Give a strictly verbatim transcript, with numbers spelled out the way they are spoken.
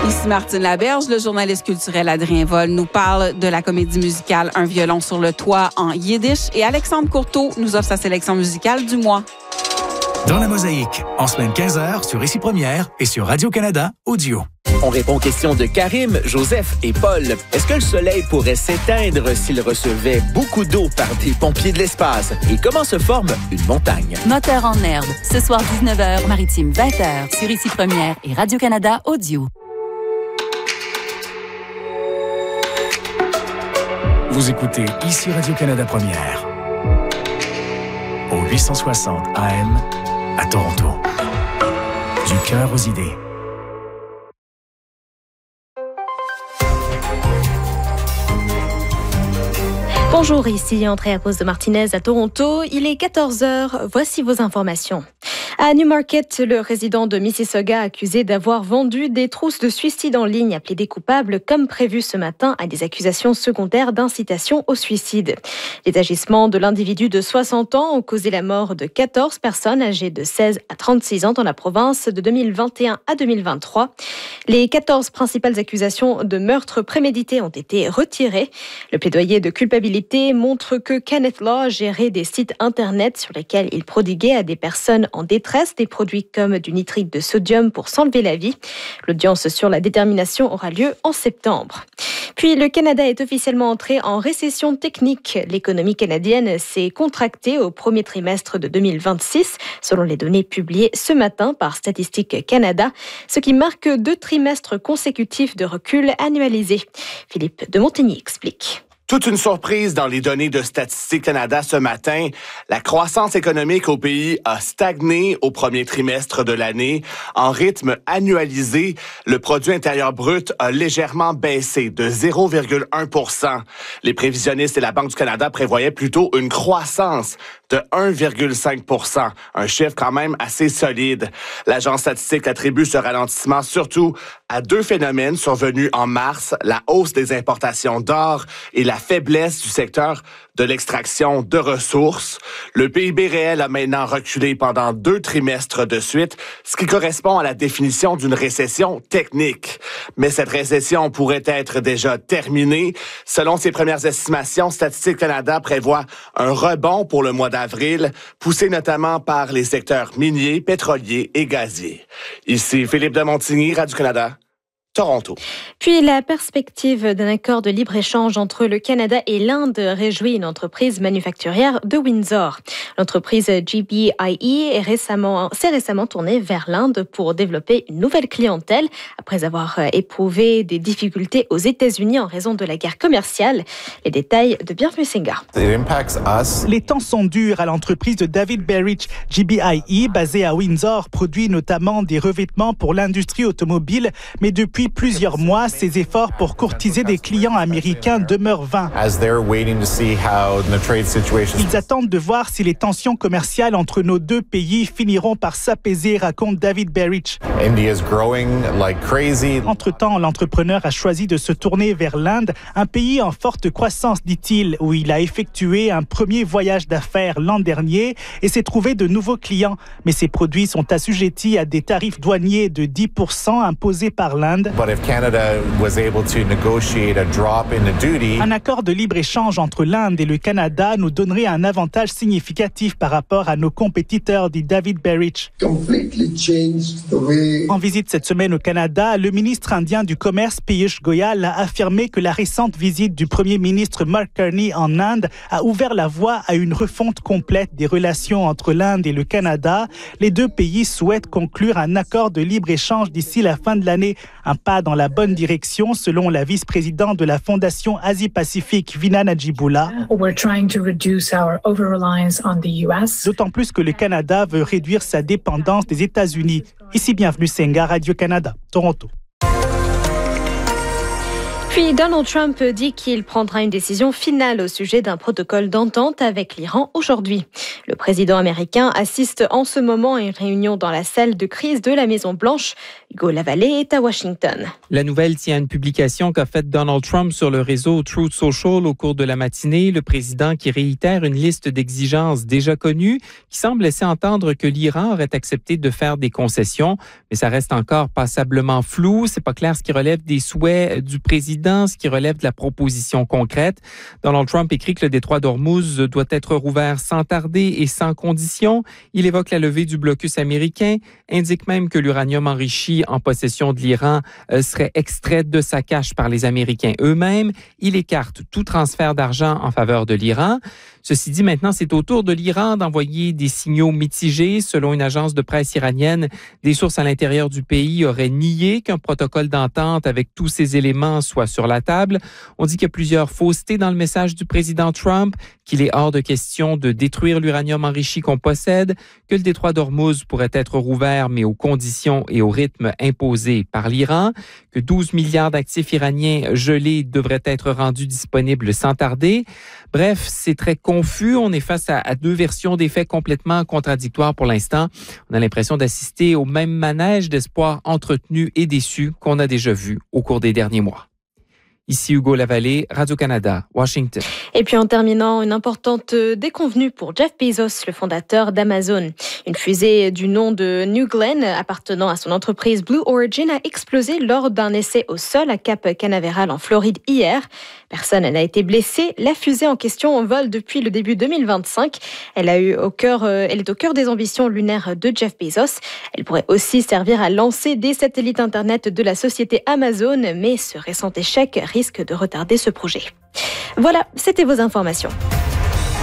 Ici Martine Laberge, le journaliste culturel Adrien Vol nous parle de la comédie musicale Un violon sur le toit en yiddish et Alexandre Courteau nous offre sa sélection musicale du mois. Dans la mosaïque, en semaine quinze heures sur Ici Première et sur Radio-Canada Audio. On répond aux questions de Karim, Joseph et Paul. Est-ce que le soleil pourrait s'éteindre s'il recevait beaucoup d'eau par des pompiers de l'espace? Et comment se forme une montagne? Moteur en herbe, ce soir dix-neuf heures, Maritime vingt heures, sur Ici Première et Radio-Canada Audio. Vous écoutez Ici Radio-Canada Première, au huit cent soixante A M à Toronto. Du cœur aux idées. Bonjour, ici Andrea Pose de Martinez à Toronto. Il est quatorze heures. Voici vos informations. À Newmarket, le résident de Mississauga accusé d'avoir vendu des trousses de suicide en ligne a plaidé coupable, comme prévu ce matin, à des accusations secondaires d'incitation au suicide. Les agissements de l'individu de soixante ans ont causé la mort de quatorze personnes âgées de seize à trente-six ans dans la province de deux mille vingt et un à deux mille vingt-trois. Les quatorze principales accusations de meurtre prémédité ont été retirées. Le plaidoyer de culpabilité montre que Kenneth Law gérait des sites Internet sur lesquels il prodiguait à des personnes en détresse des produits comme du nitrite de sodium pour s'enlever la vie. L'audience sur la détermination aura lieu en septembre. Puis le Canada est officiellement entré en récession technique. L'économie canadienne s'est contractée au premier trimestre de deux mille vingt-six, selon les données publiées ce matin par Statistique Canada, ce qui marque deux trimestres consécutifs de recul annualisé. Philippe de Montigny explique. Toute une surprise dans les données de Statistique Canada ce matin. La croissance économique au pays a stagné au premier trimestre de l'année. En rythme annualisé, le produit intérieur brut a légèrement baissé de zéro virgule un pour cent. Les prévisionnistes et la Banque du Canada prévoyaient plutôt une croissance de un virgule cinq pour cent, un chiffre quand même assez solide. L'agence statistique attribue ce ralentissement surtout à deux phénomènes survenus en mars, la hausse des importations d'or et la faiblesse du secteur de l'extraction de ressources. Le P I B réel a maintenant reculé pendant deux trimestres de suite, ce qui correspond à la définition d'une récession technique. Mais cette récession pourrait être déjà terminée. Selon ses premières estimations, Statistique Canada prévoit un rebond pour le mois d'avril, poussé notamment par les secteurs miniers, pétroliers et gaziers. Ici Philippe de Montigny, Radio-Canada. Toronto. Puis la perspective d'un accord de libre-échange entre le Canada et l'Inde réjouit une entreprise manufacturière de Windsor. L'entreprise G B I E est récemment, s'est récemment tournée vers l'Inde pour développer une nouvelle clientèle après avoir éprouvé des difficultés aux États-Unis en raison de la guerre commerciale. Les détails de Bienvenue Senga. Les temps sont durs à l'entreprise de David Berridge. G B I E, basée à Windsor, produit notamment des revêtements pour l'industrie automobile, mais depuis Depuis plusieurs mois, ses efforts pour courtiser des clients américains demeurent vains. Ils attendent de voir si les tensions commerciales entre nos deux pays finiront par s'apaiser, raconte David Berridge. Entre-temps, l'entrepreneur a choisi de se tourner vers l'Inde, un pays en forte croissance, dit-il, où il a effectué un premier voyage d'affaires l'an dernier et s'est trouvé de nouveaux clients. Mais ses produits sont assujettis à des tarifs douaniers de dix pour cent imposés par l'Inde. Un accord de libre-échange entre l'Inde et le Canada nous donnerait un avantage significatif par rapport à nos compétiteurs, dit David Berridge. En visite cette semaine au Canada, le ministre indien du Commerce, Piyush Goyal, a affirmé que la récente visite du premier ministre Mark Carney en Inde a ouvert la voie à une refonte complète des relations entre l'Inde et le Canada. Les deux pays souhaitent conclure un accord de libre-échange d'ici la fin de l'année. Un pas dans la bonne direction, selon la vice-présidente de la Fondation Asie-Pacifique, Veena Najibullah. D'autant plus que le Canada veut réduire sa dépendance des États-Unis. Ici, Bienvenue Senga, Radio-Canada, Toronto. Puis Donald Trump dit qu'il prendra une décision finale au sujet d'un protocole d'entente avec l'Iran aujourd'hui. Le président américain assiste en ce moment à une réunion dans la salle de crise de la Maison-Blanche. Hugo Lavallée est à Washington. La nouvelle tient à une publication qu'a faite Donald Trump sur le réseau Truth Social au cours de la matinée. Le président qui réitère une liste d'exigences déjà connues qui semble laisser entendre que l'Iran aurait accepté de faire des concessions. Mais ça reste encore passablement flou. C'est pas clair ce qui relève des souhaits du président, ce qui relève de la proposition concrète. Donald Trump écrit que le détroit d'Ormuz doit être rouvert sans tarder et sans condition. Il évoque la levée du blocus américain, indique même que l'uranium enrichi en possession de l'Iran euh, serait extrait de sa cache par les Américains eux-mêmes. Il écarte tout transfert d'argent en faveur de l'Iran. Ceci dit, maintenant, c'est au tour de l'Iran d'envoyer des signaux mitigés. Selon une agence de presse iranienne, des sources à l'intérieur du pays auraient nié qu'un protocole d'entente avec tous ces éléments soit sur la table. On dit qu'il y a plusieurs faussetés dans le message du président Trump, qu'il est hors de question de détruire l'uranium enrichi qu'on possède, que le détroit d'Ormuz pourrait être rouvert, mais aux conditions et au rythme imposés par l'Iran, que douze milliards d'actifs iraniens gelés devraient être rendus disponibles sans tarder. Bref, c'est très confus. On est face à, à deux versions des faits complètement contradictoires pour l'instant. On a l'impression d'assister au même manège d'espoir entretenu et déçu qu'on a déjà vu au cours des derniers mois. Ici Hugo Lavallée, Radio-Canada, Washington. Et puis en terminant, une importante déconvenue pour Jeff Bezos, le fondateur d'Amazon. Une fusée du nom de New Glenn, appartenant à son entreprise Blue Origin, a explosé lors d'un essai au sol à Cap Canaveral en Floride hier. Personne n'a été blessé. La fusée en question en vole depuis le début deux mille vingt-cinq. Elle, a eu au cœur, elle est au cœur des ambitions lunaires de Jeff Bezos. Elle pourrait aussi servir à lancer des satellites Internet de la société Amazon, mais ce récent échec risque de retarder ce projet. Voilà, c'était vos informations.